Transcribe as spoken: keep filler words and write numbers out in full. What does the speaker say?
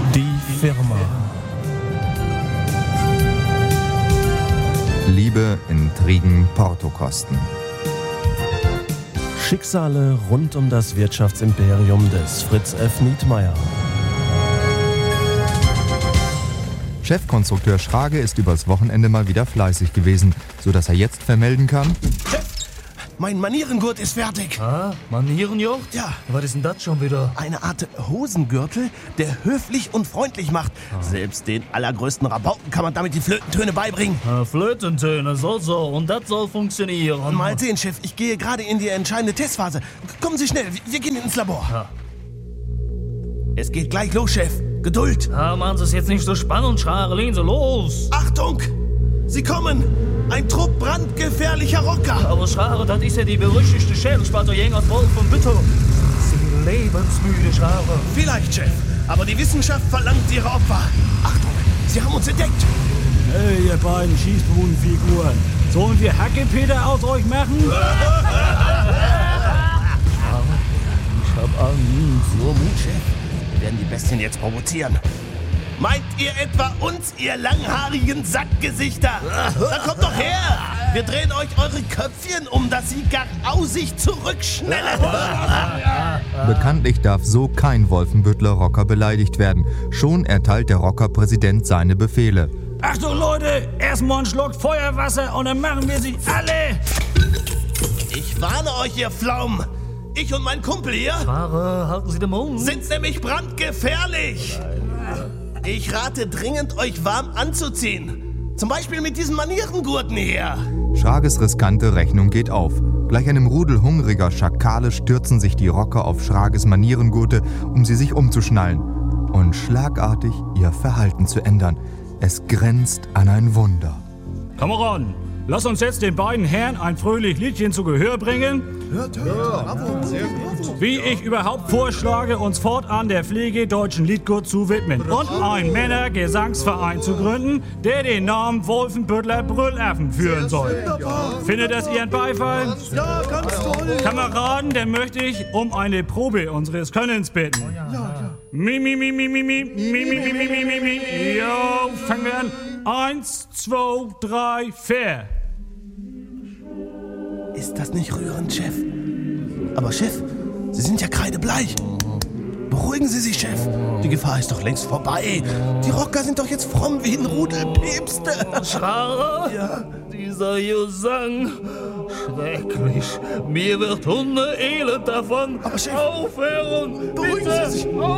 Die Firma. Liebe, Intrigen, Portokosten. Schicksale rund um das Wirtschaftsimperium des Fritz F. Nietmeyer. Chefkonstrukteur Schrage ist übers Wochenende mal wieder fleißig gewesen, sodass er jetzt vermelden kann: Chef, mein Manierengurt ist fertig. Ah, Manierenjocht? Ja. Was ist denn das schon wieder? Eine Art Hosengürtel, der höflich und freundlich macht. Ah. Selbst den allergrößten Rabauken kann man damit die Flötentöne beibringen. Ah, Flötentöne, so, so. Und das soll funktionieren. Mal sehen, Chef. Ich gehe gerade in die entscheidende Testphase. Kommen Sie schnell, wir gehen ins Labor. Ja. Es geht gleich los, Chef. Geduld. Ah, machen Sie es jetzt nicht so spannend, Schrage. Legen Sie los. Achtung! Sie kommen! Ein Trupp brandgefährlicher Rocker! Aber Schrage, das ist ja die berüchtigte Schädelspalterjäger Wolf von Bütter. Sie lebensmüde, Schrage. Vielleicht, Chef. Aber die Wissenschaft verlangt ihre Opfer. Achtung! Sie haben uns entdeckt! Hey, ihr beiden Schießbudenfiguren. Sollen wir Hackepeter aus euch machen? Ich hab Angst. Nur Mut, Chef. Wir werden die Bestien jetzt provozieren. Meint ihr etwa uns, ihr langhaarigen Sackgesichter? Dann kommt doch her! Wir drehen euch eure Köpfchen um, dass sie gar ausig zurückschnellen. Bekanntlich darf so kein Wolfenbüttler Rocker beleidigt werden. Schon erteilt der Rockerpräsident seine Befehle. Achtung, Leute! Erstmal einen Schluck Feuerwasser und dann machen wir sie alle! Ich warne euch, ihr Pflaumen! Ich und mein Kumpel hier Schrage, halten Sie den Mund. sind nämlich brandgefährlich. Ich rate dringend, euch warm anzuziehen. Zum Beispiel mit diesen Manierengurten hier. Schrages riskante Rechnung geht auf. Gleich einem Rudel hungriger Schakale stürzen sich die Rocker auf Schrages Manierengurte, um sie sich umzuschnallen und schlagartig ihr Verhalten zu ändern. Es grenzt an ein Wunder. Kameraden, lass uns jetzt den beiden Herren ein fröhlich Liedchen zu Gehör bringen. Hört, hört. Bravo. Sehr gut. Wie ich überhaupt vorschlage, uns fortan der Pflege deutschen Liedgut zu widmen und einen Männergesangsverein zu gründen, der den Namen Wolfenbüttler Brüllaffen führen soll. Findet das Ihren Beifall? Ja, ganz toll. Kameraden, dann möchte ich um eine Probe unseres Könnens bitten. Mi, mi, mi, mi, mi, mi, mi, mi, mi, mi, mi, mi, mi. Jo, fangen wir an. Eins, zwei, drei, vier. Ist das nicht rührend, Chef? Aber Chef, Sie sind ja kreidebleich. Beruhigen Sie sich, Chef. Die Gefahr ist doch längst vorbei. Die Rocker sind doch jetzt fromm wie ein Rudel Päpste. Schrage? Ja. Dieser Gesang. Schrecklich. Mir wird Hundeelend davon. Aber Chef, aufhören. beruhigen Bitte. Sie sich. Auf